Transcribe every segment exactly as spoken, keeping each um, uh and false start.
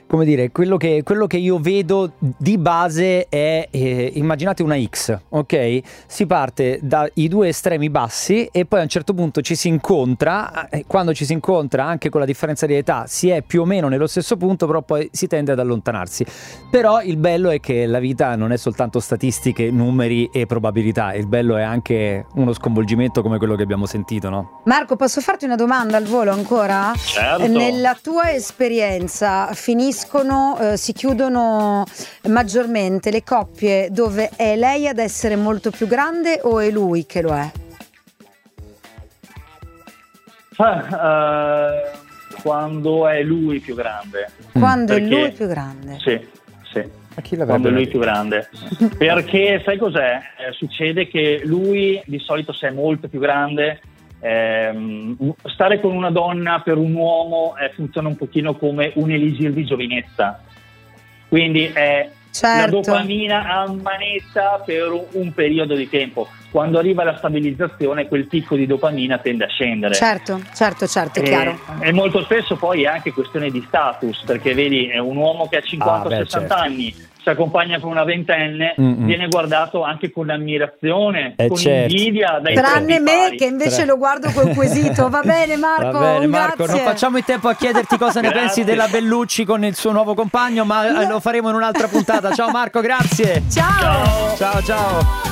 come dire, quello che, quello che io vedo di base è, eh, immaginate una X, ok? Si parte dai due estremi bassi e poi a un certo punto ci si incontra, e quando ci si incontra anche con la differenza di età si è più o meno nello stesso punto, però poi si tende ad allontanarsi. Però il bello è che la vita non è soltanto statistiche, numeri e probabilità, il bello è anche uno sconvolgimento come quello che abbiamo sentito, no? Marco, posso farti una domanda al volo ancora? Certo. Nella tua esperienza finiscono, eh, si chiudono maggiormente le coppie dove è lei ad essere molto più grande o è lui che lo è? Ah, uh, quando è lui più grande. Quando Perché, è lui più grande? Sì, sì. Ma chi Quando è lui detto? più grande. Perché sai cos'è? Eh, succede che lui di solito, se è molto più grande, ehm, stare con una donna per un uomo eh, funziona un pochino come un elisir di giovinezza. Quindi è Certo. la dopamina a manetta per un, un periodo di tempo. Quando arriva la stabilizzazione, quel picco di dopamina tende a scendere. Certo, certo, certo, è E, chiaro. e molto spesso poi è anche questione di status, perché vedi, è un uomo che ha cinquanta Ah, beh, sessanta certo. anni, si accompagna con una ventenne, Mm-mm. viene guardato anche con ammirazione, Eh, con certo. invidia dai Tranne propri me pari. che invece Tra- lo guardo col quesito. Va bene Marco, Va bene un Marco, grazie. non facciamo in tempo a chiederti cosa ne Grazie. pensi della Bellucci con il suo nuovo compagno, ma eh, lo faremo in un'altra puntata. Ciao Marco, grazie. Ciao. Ciao ciao.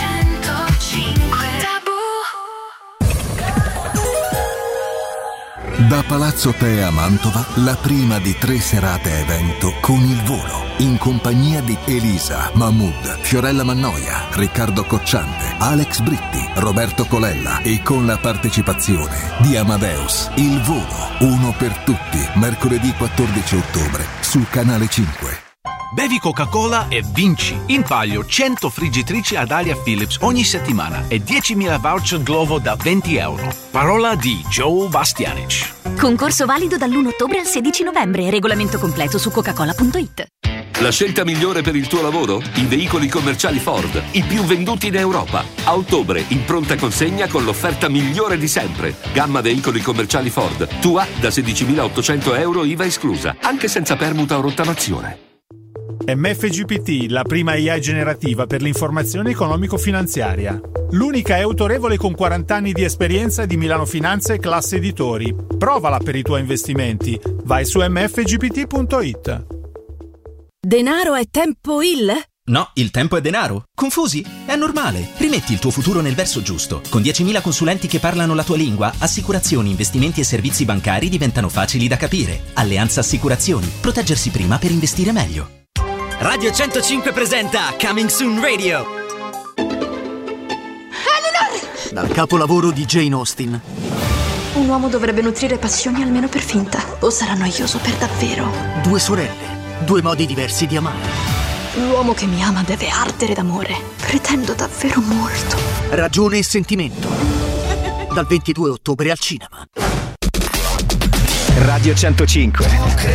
Da Palazzo Te a Mantova, la prima di tre serate evento con Il Volo, in compagnia di Elisa, Mahmood, Fiorella Mannoia, Riccardo Cocciante, Alex Britti, Roberto Colella e con la partecipazione di Amadeus. Il Volo, uno per tutti, mercoledì quattordici ottobre su Canale cinque. Bevi Coca-Cola e vinci in palio cento friggitrici ad aria Philips ogni settimana e diecimila voucher Glovo da venti euro. Parola di Joe Bastianic. Concorso valido dall'primo ottobre al sedici novembre. Regolamento completo su coca-cola punto it. La scelta migliore per il tuo lavoro? I veicoli commerciali Ford, i più venduti in Europa. A ottobre, in pronta consegna con l'offerta migliore di sempre. Gamma veicoli commerciali Ford. Tua da sedicimilaottocento euro I V A esclusa, anche senza permuta o rottamazione. M F G P T, la prima A I generativa per l'informazione economico-finanziaria. L'unica è autorevole con quaranta anni di esperienza di Milano Finanza e Classe Editori. Provala per i tuoi investimenti. Vai su m f g p t punto it. Denaro è tempo il? No, il tempo è denaro. Confusi? È normale. Rimetti il tuo futuro nel verso giusto. Con diecimila consulenti che parlano la tua lingua, assicurazioni, investimenti e servizi bancari diventano facili da capire. Alleanza Assicurazioni. Proteggersi prima per investire meglio. Radio centocinque presenta Coming Soon Radio. Eleanor! Dal capolavoro di Jane Austen. Un uomo dovrebbe nutrire passioni almeno per finta, o sarà noioso per davvero. Due sorelle, due modi diversi di amare. L'uomo che mi ama deve ardere d'amore. Pretendo davvero molto. Ragione e sentimento. Dal ventidue ottobre al cinema. Radio centocinque.